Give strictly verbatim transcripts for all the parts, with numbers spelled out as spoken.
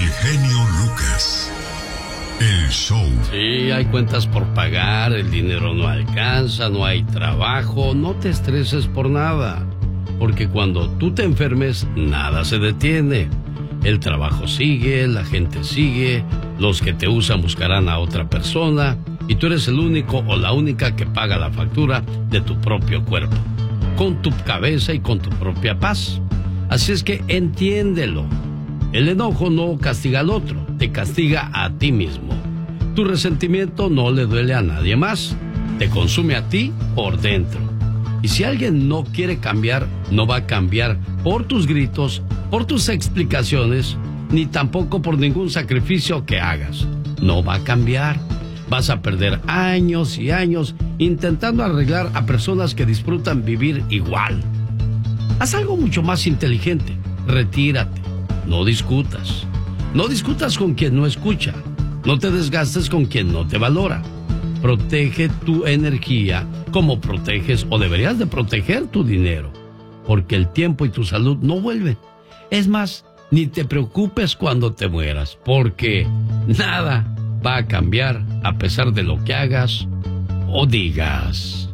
genio Lucas. El show. Sí, hay cuentas por pagar, el dinero no alcanza, no hay trabajo. No te estreses por nada, porque cuando tú te enfermes, nada se detiene. El trabajo sigue, la gente sigue, los que te usan buscarán a otra persona y tú eres el único o la única que paga la factura de tu propio cuerpo, con tu cabeza y con tu propia paz. Así es que entiéndelo. El enojo no castiga al otro, te castiga a ti mismo. Tu resentimiento no le duele a nadie más, te consume a ti por dentro. Y si alguien no quiere cambiar, no va a cambiar por tus gritos, por tus explicaciones, ni tampoco por ningún sacrificio que hagas. No va a cambiar. Vas a perder años y años intentando arreglar a personas que disfrutan vivir igual. Haz algo mucho más inteligente. Retírate. No discutas. No discutas con quien no escucha. No te desgastes con quien no te valora. Protege tu energía como proteges o deberías de proteger tu dinero, porque el tiempo y tu salud no vuelven. Es más, ni te preocupes cuando te mueras, porque nada va a cambiar a pesar de lo que hagas o digas.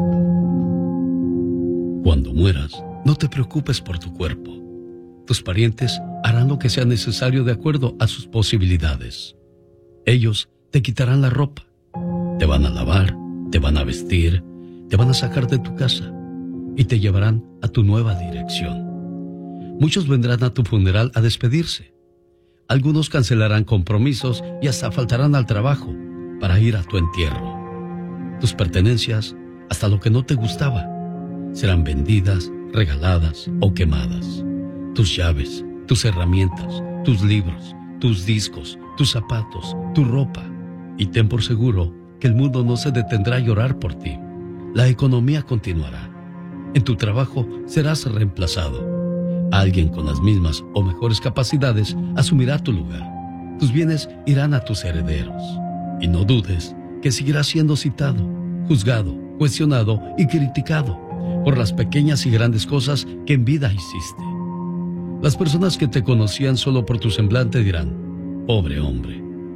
Cuando mueras, no te preocupes por tu cuerpo. Tus parientes harán lo que sea necesario de acuerdo a sus posibilidades. Ellos te quitarán la ropa, te van a lavar, te van a vestir, te van a sacar de tu casa y te llevarán a tu nueva dirección. Muchos vendrán a tu funeral a despedirse. Algunos cancelarán compromisos y hasta faltarán al trabajo para ir a tu entierro. Tus pertenencias, hasta lo que no te gustaba, serán vendidas, regaladas o quemadas. Tus llaves, tus herramientas, tus libros, tus discos, tus zapatos, tu ropa. Y ten por seguro que el mundo no se detendrá a llorar por ti. La economía continuará. En tu trabajo serás reemplazado. Alguien con las mismas o mejores capacidades asumirá tu lugar. Tus bienes irán a tus herederos. Y no dudes que seguirás siendo citado, juzgado, cuestionado y criticado por las pequeñas y grandes cosas que en vida hiciste. Las personas que te conocían solo por tu semblante dirán: pobre hombre,